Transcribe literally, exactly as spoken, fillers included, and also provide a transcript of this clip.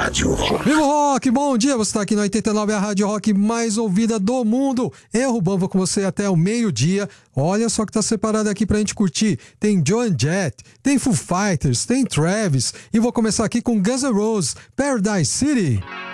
Rádio Rock. Viva o Rock, bom dia, você está aqui no oitenta e nove, a Rádio Rock mais ouvida do mundo. Eu, Rubão, vou com você até o meio-dia. Olha só que tá separado aqui pra gente curtir. Tem Joan Jett, tem Foo Fighters, tem Travis. E vou começar aqui com Guns N' Roses, Paradise City.